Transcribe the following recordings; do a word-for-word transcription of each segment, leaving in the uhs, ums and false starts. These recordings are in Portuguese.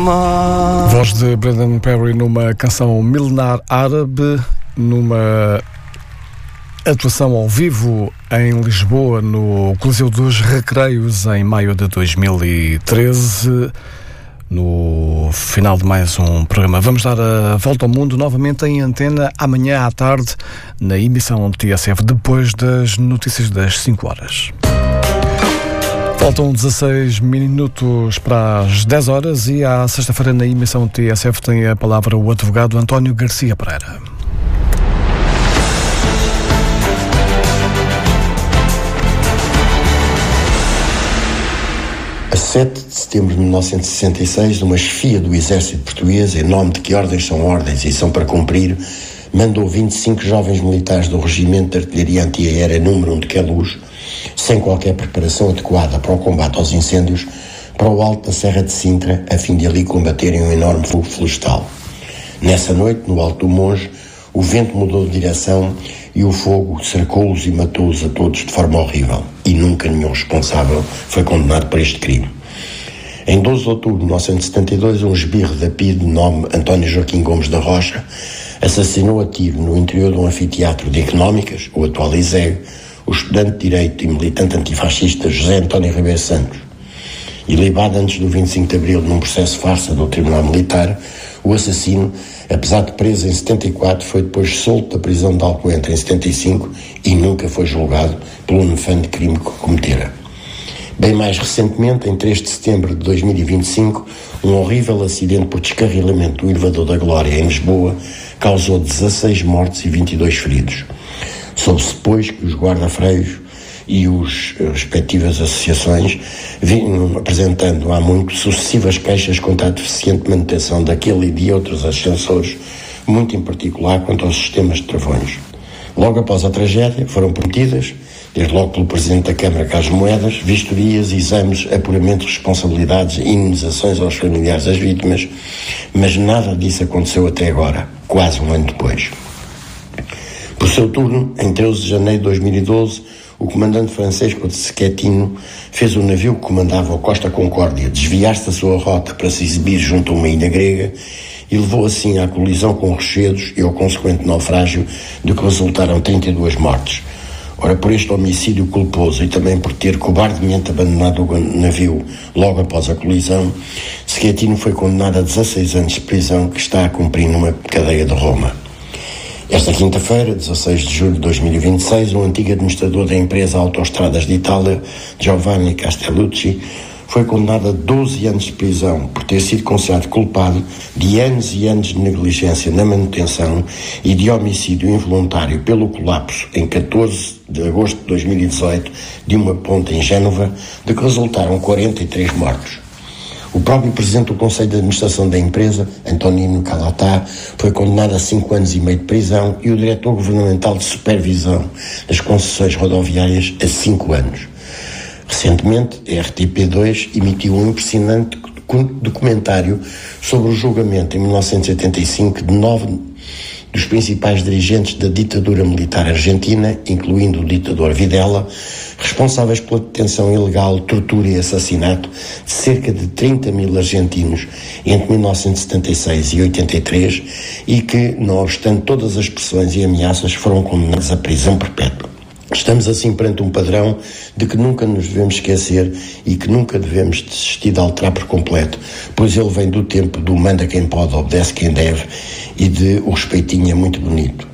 Voz de Brendan Perry numa canção milenar árabe, numa atuação ao vivo em Lisboa, no Coliseu dos Recreios, em maio de dois mil e treze, no final de mais um programa. Vamos dar a volta ao mundo novamente em antena amanhã à tarde, na emissão T S F, depois das notícias das cinco horas. Faltam dezasseis minutos para as dez horas e à sexta-feira na emissão T S F tem a palavra o advogado António Garcia Pereira. A sete de setembro de mil novecentos e sessenta e seis, uma chefia do exército português, em nome de que ordens são ordens e são para cumprir, mandou vinte e cinco jovens militares do Regimento de Artilharia Antiaérea número um de Queluz, sem qualquer preparação adequada para o combate aos incêndios, para o alto da Serra de Sintra, a fim de ali combaterem um enorme fogo florestal. Nessa noite, no Alto do Monge, o vento mudou de direção e o fogo cercou-os e matou-os a todos de forma horrível. E nunca nenhum responsável foi condenado por este crime. Em doze de outubro de mil novecentos e setenta e dois, um esbirro da P I D de nome António Joaquim Gomes da Rocha assassinou a tiro no interior de um anfiteatro de Económicas, o atual I S E G, o estudante de Direito e militante antifascista José António Ribeiro Santos. Ilibado antes do vinte e cinco de abril num processo farsa do Tribunal Militar, o assassino, apesar de preso em setenta e quatro, foi depois solto da prisão de Alcoentre em setenta e cinco e nunca foi julgado pelo nefando crime que cometera. Bem mais recentemente, em três de setembro de dois mil e vinte e cinco, um horrível acidente por descarrilamento do elevador da Glória em Lisboa causou dezasseis mortes e vinte e dois feridos. Soube-se depois que os guarda-freios e as respectivas associações vinham apresentando há muito sucessivas queixas contra a deficiente manutenção daquele e de outros ascensores, muito em particular quanto aos sistemas de travões. Logo após a tragédia foram prometidas, desde logo pelo Presidente da Câmara Carlos Moedas, vistorias, exames, apuramento de responsabilidades e indenizações aos familiares das vítimas, mas nada disso aconteceu até agora, quase um ano depois. Por seu turno, em treze de janeiro de dois mil e doze, o comandante Francisco de Schettino fez o navio que comandava o Costa Concórdia desviar-se da sua rota para se exibir junto a uma ilha grega e levou assim à colisão com rochedos e ao consequente naufrágio, de que resultaram trinta e duas mortes. Ora, por este homicídio culposo e também por ter cobardemente abandonado o navio logo após a colisão, Schettino foi condenado a dezasseis anos de prisão que está a cumprir numa cadeia de Roma. Esta quinta-feira, dezasseis de julho de dois mil e vinte e seis, um antigo administrador da empresa Autostradas de Itália, Giovanni Castellucci, foi condenado a doze anos de prisão por ter sido considerado culpado de anos e anos de negligência na manutenção e de homicídio involuntário pelo colapso, em catorze de agosto de dois mil e dezoito, de uma ponte em Génova, de que resultaram quarenta e três mortos. O próprio presidente do Conselho de Administração da empresa, Antonino Calatá, foi condenado a cinco anos e meio de prisão e o diretor governamental de supervisão das concessões rodoviárias a cinco anos. Recentemente, a R T P dois emitiu um impressionante documentário sobre o julgamento em mil novecentos e oitenta e cinco de nove dos principais dirigentes da ditadura militar argentina, incluindo o ditador Videla, responsáveis pela detenção ilegal, tortura e assassinato de cerca de trinta mil argentinos entre mil novecentos e setenta e seis e oitenta e três e que, não obstante todas as pressões e ameaças, foram condenados à prisão perpétua. Estamos assim perante um padrão de que nunca nos devemos esquecer e que nunca devemos desistir de alterar por completo, pois ele vem do tempo do manda quem pode, obedece quem deve e de o respeitinho é muito bonito.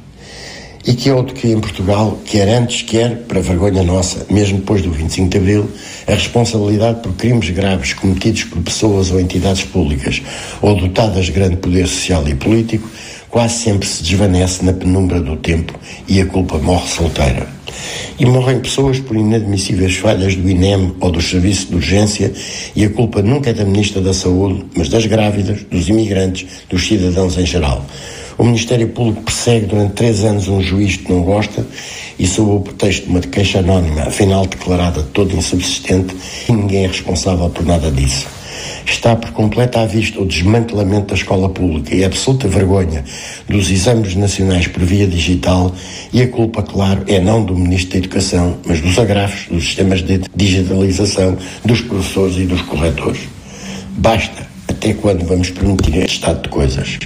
E que é outro que em Portugal, quer antes, quer, para vergonha nossa, mesmo depois do vinte e cinco de abril, a responsabilidade por crimes graves cometidos por pessoas ou entidades públicas ou dotadas de grande poder social e político quase sempre se desvanece na penumbra do tempo e a culpa morre solteira. E morrem pessoas por inadmissíveis falhas do I N E M ou dos serviços de urgência e a culpa nunca é da Ministra da Saúde, mas das grávidas, dos imigrantes, dos cidadãos em geral. O Ministério Público persegue durante três anos um juiz que não gosta e, sob o pretexto de uma queixa anónima, afinal declarada toda insubsistente, e ninguém é responsável por nada disso. Está por completo à vista o desmantelamento da escola pública e a absoluta vergonha dos exames nacionais por via digital e a culpa, claro, é não do Ministro da Educação, mas dos agravos dos sistemas de digitalização, dos professores e dos corretores. Basta, até Até quando vamos permitir este estado de coisas?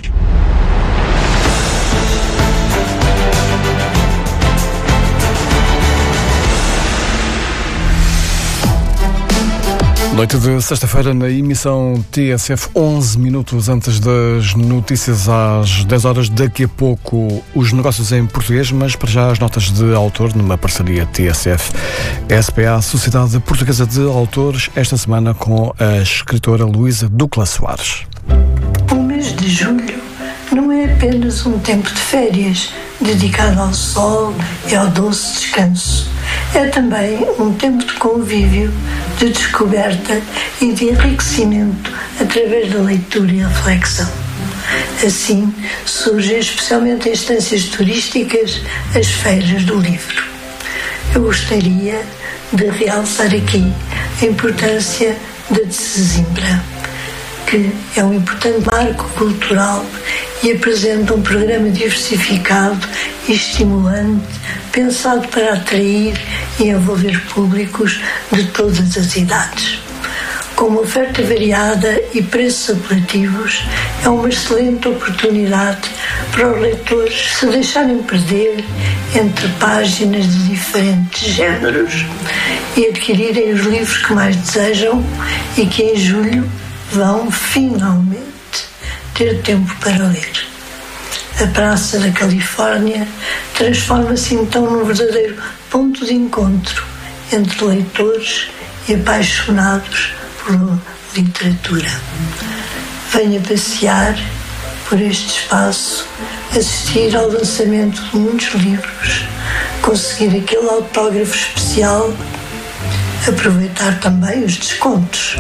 Noite de sexta-feira na emissão T S F, onze minutos antes das notícias às dez horas. Daqui a pouco os negócios em português, mas para já as notas de autor numa parceria T S F S P A, Sociedade Portuguesa de Autores, esta semana com a escritora Luísa Ducla Soares. O mês de julho não é apenas um tempo de férias dedicado ao sol e ao doce descanso. É também um tempo de convívio, de descoberta e de enriquecimento através da leitura e reflexão. Assim, surgem especialmente em instâncias turísticas as feiras do livro. Eu gostaria de realçar aqui a importância da de Sesimbra, que é um importante marco cultural e apresenta um programa diversificado e estimulante, pensado para atrair e envolver públicos de todas as idades. Com uma oferta variada e preços apelativos, é uma excelente oportunidade para os leitores se deixarem perder entre páginas de diferentes géneros e adquirirem os livros que mais desejam e que em julho vão finalmente ter tempo para ler. A Praça da Califórnia transforma-se então num verdadeiro ponto de encontro entre leitores e apaixonados por literatura. Venha passear por este espaço, assistir ao lançamento de muitos livros, conseguir aquele autógrafo especial, aproveitar também os descontos.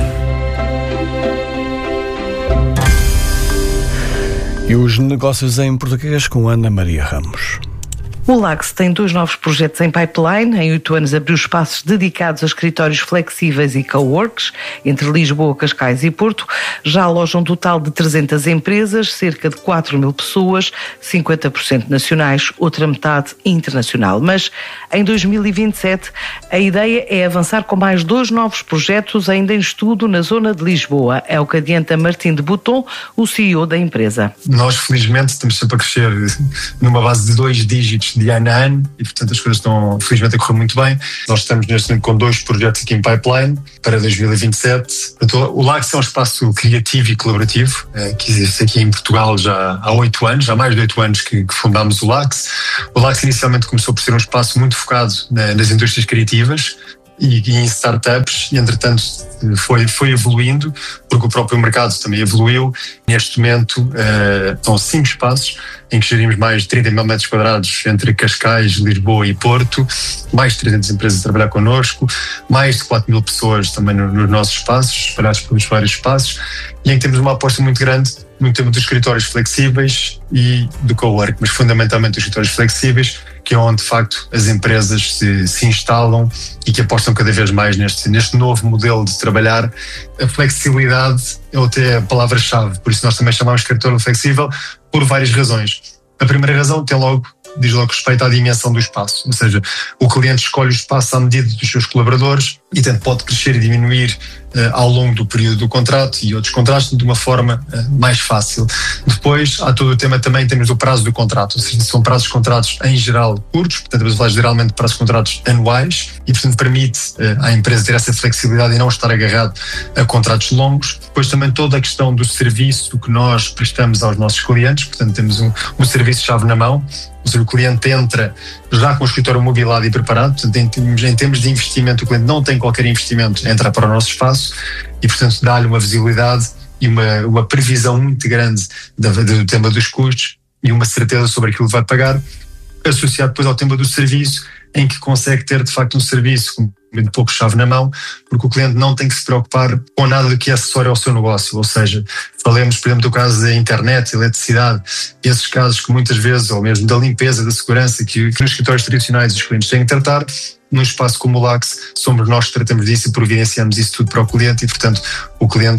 E os negócios em português com Ana Maria Ramos. O Lax tem dois novos projetos em pipeline. Em oito anos abriu espaços dedicados a escritórios flexíveis e coworks entre Lisboa, Cascais e Porto. Já aloja um total de trezentas empresas, cerca de quatro mil pessoas, cinquenta por cento nacionais, outra metade internacional. Mas em dois mil e vinte e sete a ideia é avançar com mais dois novos projetos ainda em estudo na zona de Lisboa. É o que adianta Martim de Botton, o C E O da empresa. Nós, felizmente, estamos sempre a crescer numa base de dois dígitos de ano a ano e, portanto, as coisas estão, felizmente, a correr muito bem. Nós estamos, neste momento, com dois projetos aqui em pipeline para dois mil e vinte e sete. Portanto, o Lax é um espaço criativo e colaborativo é, que existe aqui em Portugal já há oito anos, há mais de oito anos que, que fundámos o Lax. O Lax inicialmente começou por ser um espaço muito focado na, nas indústrias criativas e, e em startups, e entretanto foi, foi evoluindo, porque o próprio mercado também evoluiu. Neste momento uh, estão cinco espaços em que gerimos mais de trinta mil metros quadrados entre Cascais, Lisboa e Porto, mais de trezentas empresas a trabalhar connosco, mais de quatro mil pessoas também nos no nossos espaços, espalhados pelos vários espaços, e em que temos uma aposta muito grande no tema dos escritórios flexíveis e do cowork, mas fundamentalmente os escritórios flexíveis, que é onde de facto as empresas se, se instalam e que apostam cada vez mais neste, neste novo modelo de trabalhar. A flexibilidade é até a palavra-chave, por isso nós também chamamos escritório flexível por várias razões. A primeira razão tem logo, diz logo respeito à dimensão do espaço, ou seja, o cliente escolhe o espaço à medida dos seus colaboradores e tanto pode crescer e diminuir uh, ao longo do período do contrato e outros contratos de uma forma uh, mais fácil. Depois há todo o tema também, temos o prazo do contrato, ou seja, são prazos de contratos em geral curtos, portanto vamos falar geralmente de prazos de contratos anuais e portanto permite uh, à empresa ter essa flexibilidade e não estar agarrado a contratos longos. Depois também toda a questão do serviço que nós prestamos aos nossos clientes, portanto temos um, um serviço-chave na mão, ou seja, o cliente entra já com o escritório mobilado e preparado, portanto em termos, em termos de investimento o cliente não tem qualquer investimento, entra para o nosso espaço e portanto dá-lhe uma visibilidade e uma, uma previsão muito grande do, do tema dos custos e uma certeza sobre aquilo que vai pagar, associado depois ao tema do serviço, em que consegue ter de facto um serviço com muito pouco chave na mão, porque o cliente não tem que se preocupar com nada do que é acessório ao seu negócio, ou seja, falemos por exemplo do caso da internet, eletricidade, esses casos que muitas vezes, ou mesmo da limpeza, da segurança, que, que nos escritórios tradicionais os clientes têm que tratar, num espaço como o Lax somos nós que tratamos disso e providenciamos isso tudo para o cliente e portanto o cliente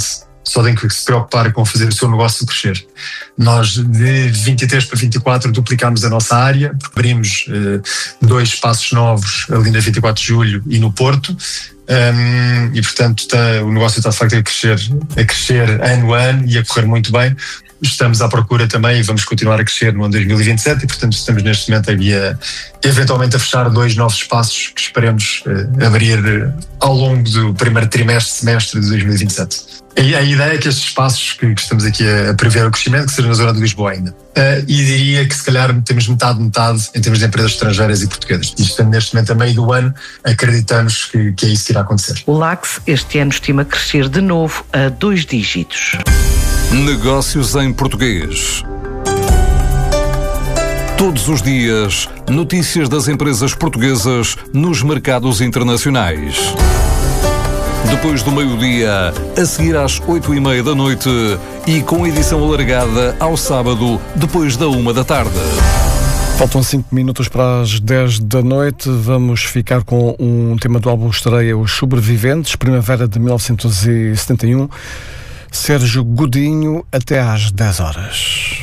só tem que se preocupar com fazer o seu negócio crescer. Nós, de vinte e três para vinte e quatro, duplicámos a nossa área, abrimos eh, dois espaços novos ali na vinte e quatro de julho e no Porto. Um, e portanto está, o negócio está de facto a crescer, a crescer ano a ano e a correr muito bem. Estamos à procura também e vamos continuar a crescer no ano dois mil e vinte e sete e portanto estamos neste momento aqui a, eventualmente a fechar dois novos espaços que esperemos uh, abrir uh, ao longo do primeiro trimestre, semestre de dois mil e vinte e sete. A, a ideia é que estes espaços que, que estamos aqui a, a prever o crescimento, que seja na zona de Lisboa ainda. Uh, e diria que se calhar temos metade, metade em termos de empresas estrangeiras e portuguesas. E estamos neste momento a meio do ano, acreditamos que, que é isso que irá acontecer. O Lax este ano estima crescer de novo a dois dígitos. Negócios em português. Todos os dias, notícias das empresas portuguesas nos mercados internacionais. Depois do meio-dia, a seguir às oito e meia da noite e com edição alargada ao sábado, depois da uma da tarde. Faltam cinco minutos para as dez da noite. Vamos ficar com um tema do álbum estreia, Os Sobreviventes, primavera de mil novecentos e setenta e um. Sérgio Godinho, até às dez horas.